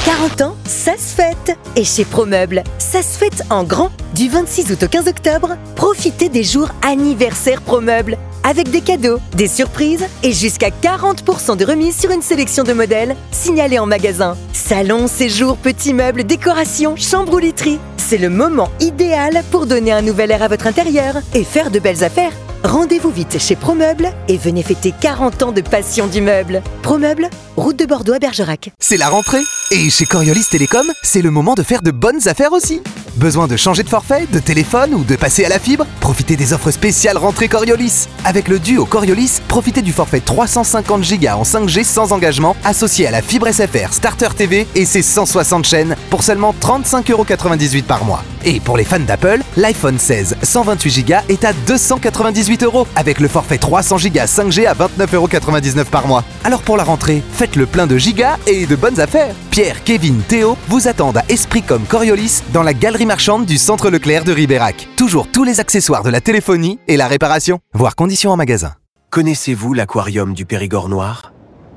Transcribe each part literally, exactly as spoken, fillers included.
quarante ans, ça se fête. Et chez ProMeubles, ça se fête en grand. Du vingt-six août au quinze octobre, profitez des jours anniversaires ProMeubles. Avec des cadeaux, des surprises et jusqu'à quarante pour cent de remise sur une sélection de modèles signalés en magasin. Salon, séjour, petits meubles, décoration, chambre ou literie. C'est le moment idéal pour donner un nouvel air à votre intérieur et faire de belles affaires. Rendez-vous vite chez ProMeubles et venez fêter quarante ans de passion du meuble. ProMeubles, route de Bordeaux à Bergerac. C'est la rentrée et chez Coriolis Télécom, c'est le moment de faire de bonnes affaires aussi. Besoin de changer de forfait, de téléphone ou de passer à la fibre? Profitez des offres spéciales rentrée Coriolis. Avec le duo Coriolis, profitez du forfait trois cent cinquante giga en cinq G sans engagement associé à la fibre S F R, Starter T V et ses cent soixante chaînes pour seulement trente-cinq euros quatre-vingt-dix-huit par mois. Et pour les fans d'Apple, l'iPhone seize cent vingt-huit giga est à deux cent quatre-vingt-dix-huit euros avec le forfait trois cents giga cinq G à vingt-neuf euros quatre-vingt-dix-neuf par mois. Alors pour la rentrée, faites le plein de gigas et de bonnes affaires. Pierre, Kevin, Théo vous attendent à Esprit comme Coriolis dans la galerie marchande du Centre Leclerc de Ribérac. Toujours tous les accessoires de la téléphonie et la réparation. Voir conditions en magasin. Connaissez-vous l'aquarium du Périgord noir?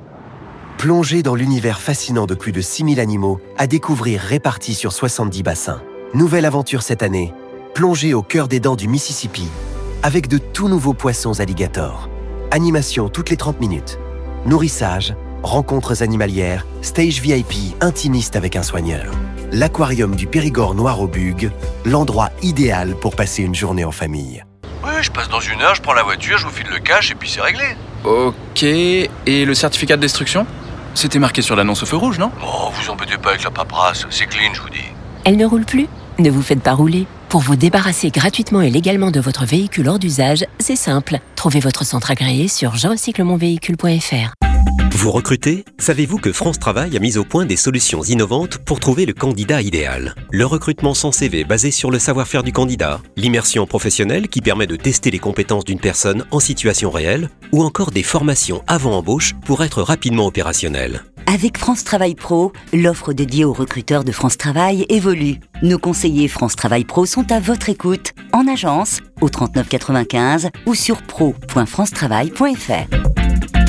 Plongez dans l'univers fascinant de plus de six mille animaux à découvrir répartis sur soixante-dix bassins. Nouvelle aventure cette année, plongez au cœur des dents du Mississippi avec de tout nouveaux poissons alligators. Animation toutes les trente minutes. Nourrissage, rencontres animalières, stage V I P intimiste avec un soigneur. L'aquarium du Périgord noir au Bug, l'endroit idéal pour passer une journée en famille. Oui, je passe dans une heure, je prends la voiture, je vous file le cash et puis c'est réglé. Ok, et le certificat de destruction? C'était marqué sur l'annonce au feu rouge, non? Oh, vous embêtez pas avec la paperasse, c'est clean, je vous dis. Elle ne roule plus? Ne vous faites pas rouler. Pour vous débarrasser gratuitement et légalement de votre véhicule hors d'usage, c'est simple. Trouvez votre centre agréé sur je recycle mon véhicule point f r. Vous recrutez? Savez-vous que France Travail a mis au point des solutions innovantes pour trouver le candidat idéal? Le recrutement sans C V basé sur le savoir-faire du candidat, l'immersion professionnelle qui permet de tester les compétences d'une personne en situation réelle, ou encore des formations avant embauche pour être rapidement opérationnel. Avec France Travail Pro, l'offre dédiée aux recruteurs de France Travail évolue. Nos conseillers France Travail Pro sont à votre écoute, en agence, au trente-neuf quatre-vingt-quinze ou sur pro point france travail point f r.